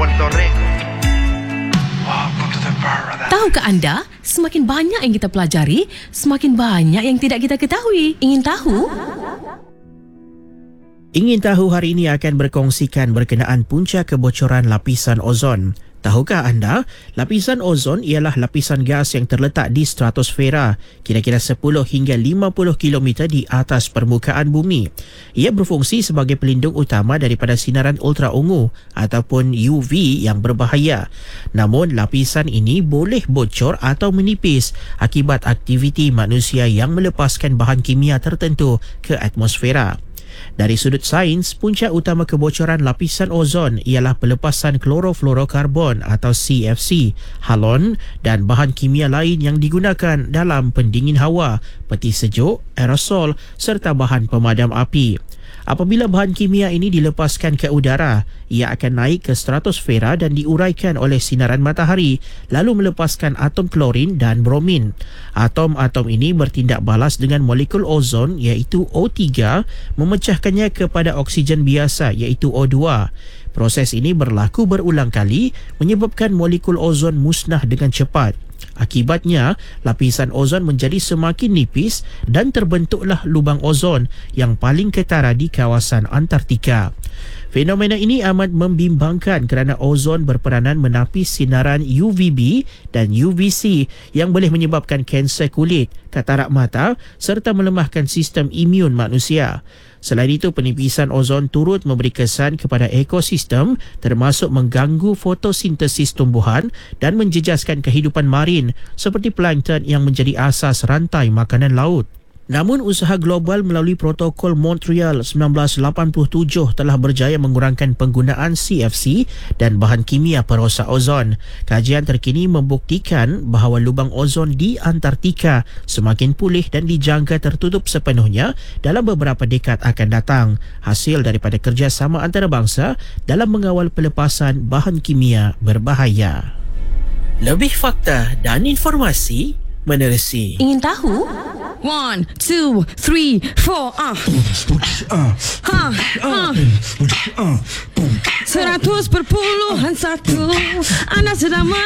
Puerto Rico. Welcome to the paradise. Tahukah anda, semakin banyak yang kita pelajari, semakin banyak yang tidak kita ketahui. Ingin tahu? Ingin tahu hari ini akan berkongsikan berkenaan punca kebocoran lapisan ozon. Tahukah anda, lapisan ozon ialah lapisan gas yang terletak di stratosfera, kira-kira 10 hingga 50 km di atas permukaan bumi. Ia berfungsi sebagai pelindung utama daripada sinaran ultraungu ataupun UV yang berbahaya. Namun, lapisan ini boleh bocor atau menipis akibat aktiviti manusia yang melepaskan bahan kimia tertentu ke atmosfera. Dari sudut sains, punca utama kebocoran lapisan ozon ialah pelepasan klorofluorokarbon atau CFC, halon dan bahan kimia lain yang digunakan dalam pendingin hawa, peti sejuk, aerosol serta bahan pemadam api. Apabila bahan kimia ini dilepaskan ke udara, ia akan naik ke stratosfera dan diuraikan oleh sinaran matahari, lalu melepaskan atom klorin dan bromin. Atom-atom ini bertindak balas dengan molekul ozon iaitu O3, memecahkannya kepada oksigen biasa iaitu O2. Proses ini berlaku berulang kali, menyebabkan molekul ozon musnah dengan cepat. Akibatnya, lapisan ozon menjadi semakin nipis dan terbentuklah lubang ozon yang paling ketara di kawasan Antartika. Fenomena ini amat membimbangkan kerana ozon berperanan menapis sinaran UVB dan UVC yang boleh menyebabkan kanser kulit, katarak mata serta melemahkan sistem imun manusia. Selain itu, penipisan ozon turut memberi kesan kepada ekosistem termasuk mengganggu fotosintesis tumbuhan dan menjejaskan kehidupan marin seperti plankton yang menjadi asas rantai makanan laut. Namun, usaha global melalui Protokol Montreal 1987 telah berjaya mengurangkan penggunaan CFC dan bahan kimia perosak ozon. Kajian terkini membuktikan bahawa lubang ozon di Antartika semakin pulih dan dijangka tertutup sepenuhnya dalam beberapa dekad akan datang, hasil daripada kerjasama antarabangsa dalam mengawal pelepasan bahan kimia berbahaya. Lebih fakta dan informasi menerusi. Ingin tahu? 1, 2, 3, 4, 100.1 Anda sedang